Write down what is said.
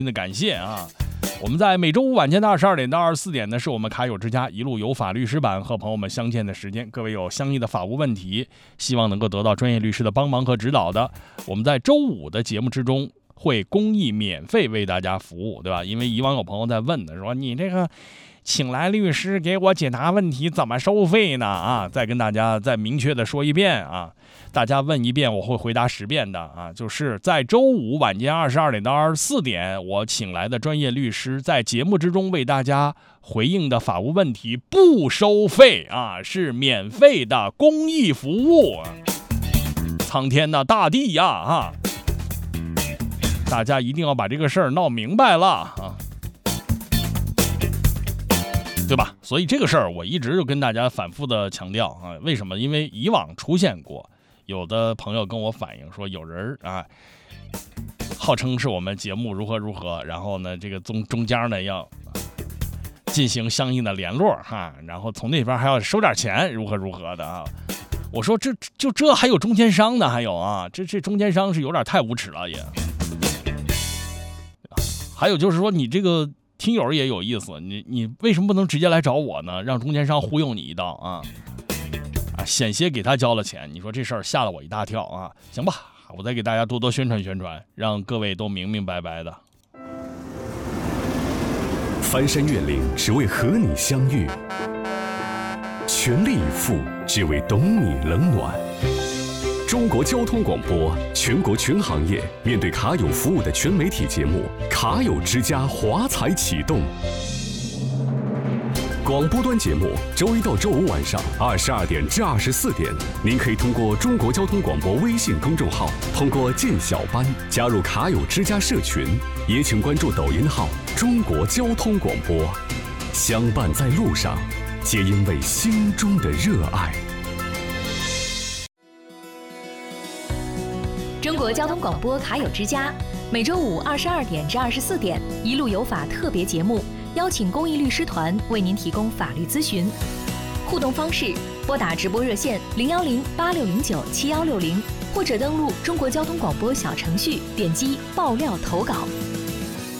的感谢啊！我们在每周五晚间的22点到24点呢，是我们卡友之家一路有法律师版和朋友们相见的时间。各位有相应的法务问题，希望能够得到专业律师的帮忙和指导的，我们在周五的节目之中会公益免费为大家服务，对吧？因为以往有朋友在问的，说你这个请来律师给我解答问题怎么收费呢？啊，再跟大家再明确的说一遍啊，大家问一遍我会回答10遍的啊，就是在周五晚间22点到24点，我请来的专业律师在节目之中为大家回应的法务问题不收费啊，是免费的公益服务。苍天呐，大地呀啊！大家一定要把这个事儿闹明白了啊，对吧？所以这个事儿我一直就跟大家反复的强调啊，为什么？因为以往出现过，有的朋友跟我反映说，有人啊，号称是我们节目如何如何，然后呢，这个中间呢要进行相应的联络哈，然后从那边还要收点钱，如何如何的啊。我说这还有中间商呢，还有啊，这中间商是有点太无耻了也。还有就是说，你这个听友也有意思，你为什么不能直接来找我呢？让中间商忽悠你一道啊！险些给他交了钱，你说这事儿吓了我一大跳啊！行吧，我再给大家多多宣传宣传，让各位都明明白白的。 翻山越岭只为和你相遇，全力以赴只为懂你冷暖。中国交通广播全国全行业面对卡友服务的全媒体节目《卡友之家》华彩启动。广播端节目周一到周五晚上22点至24点，您可以通过中国交通广播微信公众号，通过建小班加入卡友之家社群，也请关注抖音号中国交通广播。相伴在路上，皆因为心中的热爱。 中国交通广播卡友之家，每周五22点至24点，一路有法特别节目，邀请公益律师团为您提供法律咨询。互动方式：拨打直播热线010-8609-7160，或者登录中国交通广播小程序，点击爆料投稿。